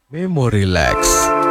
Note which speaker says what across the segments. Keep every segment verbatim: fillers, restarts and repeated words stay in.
Speaker 1: Memo Relax.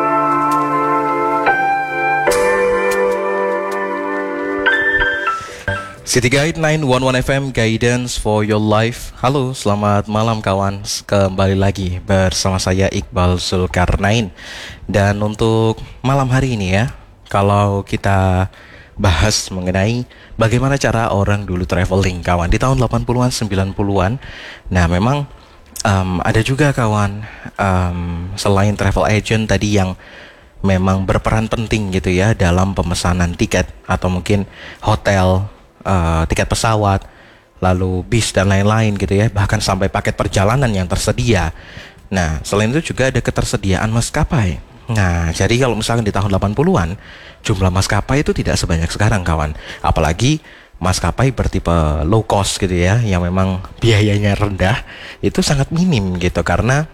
Speaker 1: City Guide sembilan satu satu F M, Guidance for your life. Halo, selamat malam kawan. Kembali lagi bersama saya Iqbal Zulkarnain. Dan untuk malam hari ini ya, kalau kita bahas mengenai bagaimana cara orang dulu traveling kawan di tahun delapan puluhan sembilan puluhan. Nah memang um, ada juga kawan um, selain travel agent tadi yang memang berperan penting gitu ya dalam pemesanan tiket atau mungkin hotel, uh, tiket pesawat, lalu bis dan lain-lain gitu ya, bahkan sampai paket perjalanan yang tersedia. Nah selain itu juga ada ketersediaan maskapai. Nah, jadi kalau misalkan di tahun delapan puluhan, jumlah maskapai itu tidak sebanyak sekarang kawan. Apalagi maskapai bertipe low cost gitu ya, yang memang biayanya rendah, itu sangat minim gitu. Karena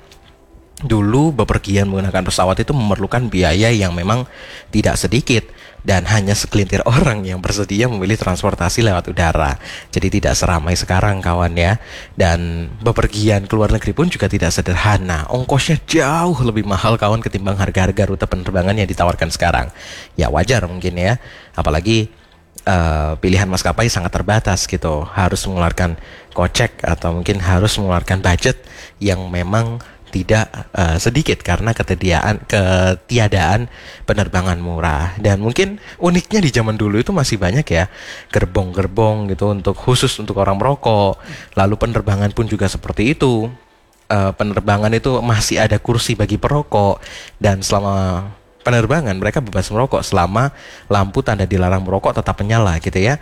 Speaker 1: dulu bepergian menggunakan pesawat itu memerlukan biaya yang memang tidak sedikit. Dan hanya segelintir orang yang bersedia memilih transportasi lewat udara. Jadi tidak seramai sekarang kawan ya. Dan bepergian ke luar negeri pun juga tidak sederhana. Ongkosnya jauh lebih mahal kawan ketimbang harga-harga rute penerbangan yang ditawarkan sekarang. Ya wajar mungkin ya. Apalagi uh, pilihan maskapai sangat terbatas gitu. Harus mengeluarkan kocek atau mungkin harus mengeluarkan budget yang memang tidak uh, sedikit karena ketiadaan ketiadaan penerbangan murah. Dan mungkin uniknya di zaman dulu itu masih banyak ya gerbong-gerbong gitu untuk khusus untuk orang merokok. Lalu penerbangan pun juga seperti itu. Uh, penerbangan itu masih ada kursi bagi perokok, dan selama penerbangan mereka bebas merokok selama lampu tanda dilarang merokok tetap menyala gitu ya.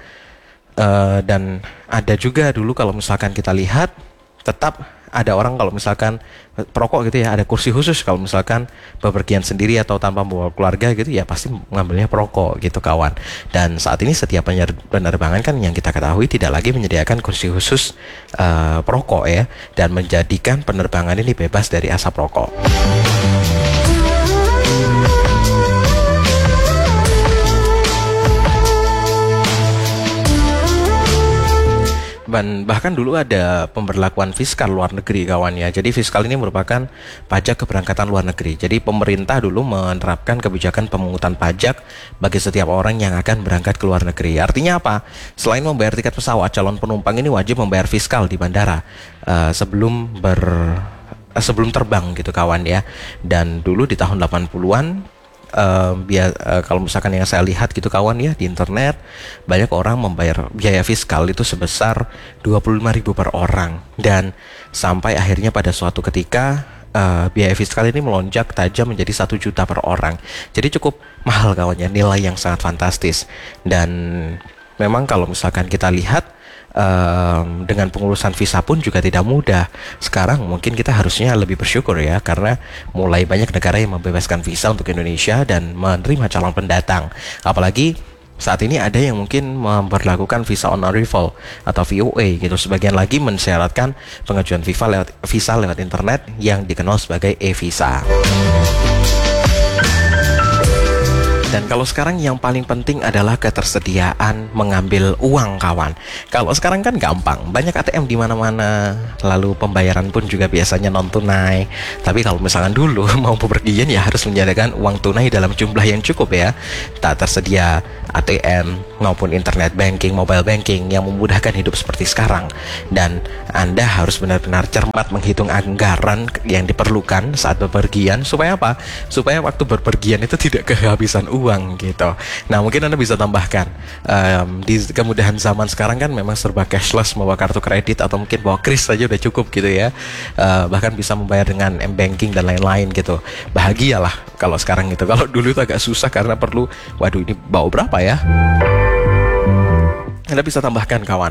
Speaker 1: Uh, dan ada juga dulu kalau misalkan kita lihat tetap ada orang kalau misalkan perokok gitu ya, ada kursi khusus kalau misalkan bepergian sendiri atau tanpa membawa keluarga gitu ya, pasti mengambilnya perokok gitu kawan. Dan saat ini setiap penerbangan kan yang kita ketahui tidak lagi menyediakan kursi khusus uh, perokok ya, dan menjadikan penerbangan ini bebas dari asap rokok. Dan bahkan dulu ada pemberlakuan fiskal luar negeri kawan ya. Jadi fiskal ini merupakan pajak keberangkatan luar negeri. Jadi pemerintah dulu menerapkan kebijakan pemungutan pajak bagi setiap orang yang akan berangkat ke luar negeri. Artinya apa? Selain membayar tiket pesawat, calon penumpang ini wajib membayar fiskal di bandara uh, sebelum ber uh, sebelum terbang gitu kawan ya. Dan dulu di tahun delapan puluhan Uh, biar, uh, kalau misalkan yang saya lihat gitu kawan ya di internet, banyak orang membayar biaya fiskal itu sebesar dua puluh lima ribu per orang. Dan sampai akhirnya pada suatu ketika uh, biaya fiskal ini melonjak tajam menjadi satu juta per orang. Jadi cukup mahal kawan ya, nilai yang sangat fantastis. Dan memang kalau misalkan kita lihat Um, dengan pengurusan visa pun juga tidak mudah. Sekarang mungkin kita harusnya lebih bersyukur ya, karena mulai banyak negara yang membebaskan visa untuk Indonesia dan menerima calon pendatang. Apalagi saat ini ada yang mungkin memperlakukan visa on arrival atau V O A gitu. Sebagian lagi mensyaratkan pengajuan visa lewat, visa lewat internet yang dikenal sebagai e-visa. Dan kalau sekarang yang paling penting adalah ketersediaan mengambil uang kawan. Kalau sekarang kan gampang, banyak A T M di mana-mana. Lalu pembayaran pun juga biasanya non tunai. Tapi kalau misalkan dulu mau bepergian ya harus menyediakan uang tunai dalam jumlah yang cukup ya. Tak tersedia A T M maupun internet banking, mobile banking yang memudahkan hidup seperti sekarang. Dan Anda harus benar-benar cermat menghitung anggaran yang diperlukan saat bepergian. Supaya apa? Supaya waktu berpergian itu tidak kehabisan uang uang gitu. Nah mungkin Anda bisa tambahkan um, di kemudahan zaman sekarang kan memang serba cashless, membawa kartu kredit atau mungkin bawa kris saja udah cukup gitu ya. Uh, bahkan bisa membayar dengan m-banking dan lain-lain gitu. Bahagialah kalau sekarang gitu. Kalau dulu itu agak susah karena perlu, waduh ini bawa berapa ya? Anda bisa tambahkan kawan.